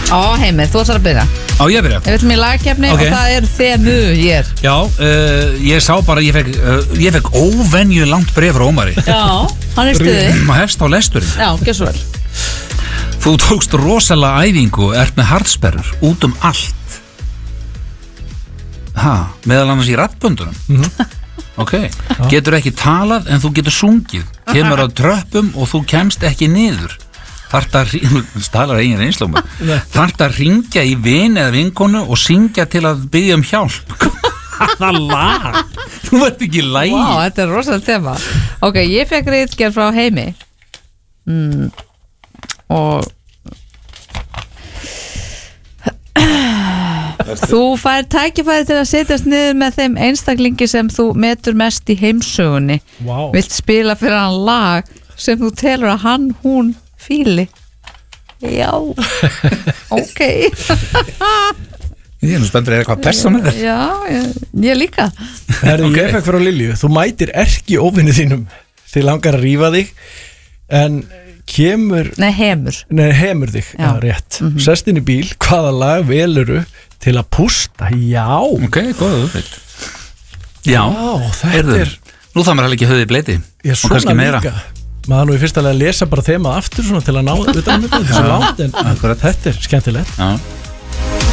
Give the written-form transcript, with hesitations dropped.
Heimir, þú ætlar að byrja. Ég að byrja. Við ætlum í lagkeppni og það þemu hér. Já, ég sá bara, ég fekk óvenju langt bréf frá Ómari. Já, hann stuði. Maður hefst á lesturinn. Já, gjör svo vel. Þú tókst rosalega æfingu og ert með hardsperrur út allt. Meðal annars í raddböndunum. Ok, getur ekki talað en þú getur sungið. Kemur á tröppum og þú kemst ekki niður. Þarft að hringja í vin eða vinkonu og syngja til að biðja hjálp. Hvaða lag? Þú ert ekki lægi. Vá, þetta rosalega tema. Ok, ég fekk ritgerð frá Heimi. Og þú fær tækifæri til að setjast niður með þeim einstaklingi sem þú metur mest í heimsögunni. Vilt spila fyrir hann lag sem þú telur að hún fíli. Já. Ok. Ég spenntur eða hvað persónu þetta. Já, ég líka. Ég fekk frá Lilju. Þú mætir ekki óvinni þínum. Þið langar að rífa þig en kemur hemur þig. Já, rétt. Sest inn í bíl. Hvaða lag veluru til að pústa? Já. Ok, góða uppveit. Já, þetta nú það maður ekki höfði í bleiti. Og kannski meira. Maður nú í fyrsta lega að lesa bara þemað aftur svona til að ná utan um þetta. Þetta er skemmtilegt.